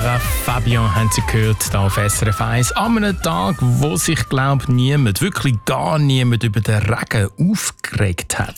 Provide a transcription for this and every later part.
Fabian haben Sie gehört, hier auf SRF 1. An einem Tag, wo sich, glaube ich, wirklich gar niemand über den Regen aufgeregt hat.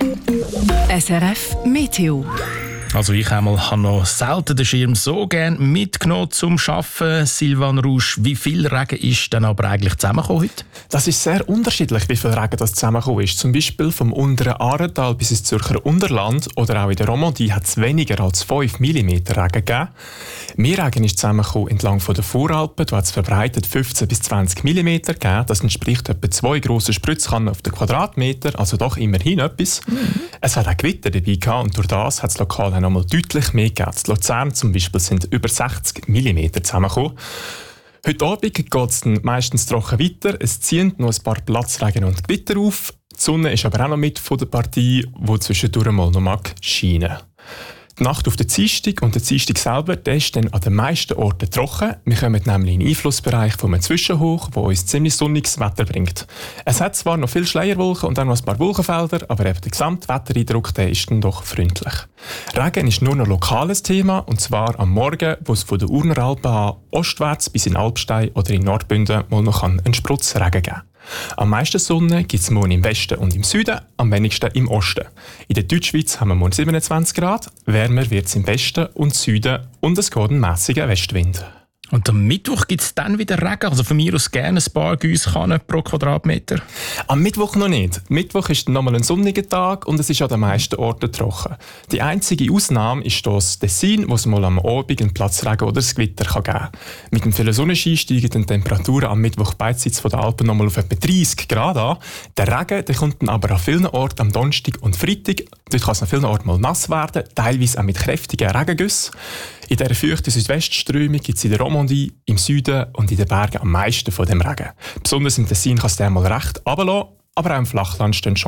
SRF Meteo. Also ich habe noch selten den Schirm so gerne mitgenommen zum Arbeiten. Silvan Rusch, wie viel Regen ist denn aber eigentlich zusammengekommen heute? Das ist sehr unterschiedlich, wie viel Regen das zusammengekommen ist. Zum Beispiel vom unteren Aartal bis ins Zürcher Unterland oder auch in der Romandie hat es weniger als 5 mm Regen gegeben. Mehr Regen ist zusammengekommen entlang der Voralpen. Da hat es verbreitet 15 bis 20 mm gegeben. Das entspricht etwa 2 grossen Spritzkannen auf den Quadratmeter, also doch immerhin etwas. Es hat auch Gewitter dabei gehabt und durch das hat es lokal noch mal deutlich mehr gegeben. In Luzern zum Beispiel sind über 60 mm zusammengekommen. Heute Abend geht es meistens trocken weiter. Es ziehen noch ein paar Platzregen und Gewitter auf. Die Sonne ist aber auch noch mit von der Partie, die zwischendurch mal noch scheinen mag. Die Nacht auf den Dienstag und der Dienstag selber, der ist dann an den meisten Orten trocken. Wir kommen nämlich in den Einflussbereich von einem Zwischenhoch, der uns ziemlich sonniges Wetter bringt. Es hat zwar noch viele Schleierwolken und dann noch ein paar Wolkenfelder, aber eben der Gesamtwettereindruck der ist dann doch freundlich. Regen ist nur noch ein lokales Thema, und zwar am Morgen, wo es von der Urner Alpen an ostwärts bis in Alpstein oder in Nordbünden mal noch einen Sprotzregen geben kann. Am meisten Sonne gibt es morgen im Westen und im Süden, am wenigsten im Osten. In der Deutschschweiz haben wir morgen 27 Grad, wärmer wird es im Westen und Süden und es geht ein mässiger Westwind. Und am Mittwoch gibt es dann wieder Regen, also von mir aus gerne ein paar Giesskannen pro Quadratmeter. Am Mittwoch noch nicht. Mittwoch ist nochmal ein sonniger Tag und es ist an den meisten Orten trocken. Die einzige Ausnahme ist das Tessin, wo es mal am Abend einen Platzregen oder ein Gewitter geben kann. Mit dem vielen Sonnenschein steigen die Temperaturen am Mittwoch beidseits von den Alpen nochmal auf etwa 30 Grad an. Der Regen der kommt dann aber an vielen Orten am Donnerstag und Freitag. Dort kann es an vielen Orten mal nass werden, teilweise auch mit kräftigen Regengüssen. In dieser feuchten Südwestströmung gibt es in der Romandie, im Süden und in den Bergen am meisten von dem Regen. Besonders im Tessin kann es dann mal recht runterlassen, aber auch im Flachland stehen schon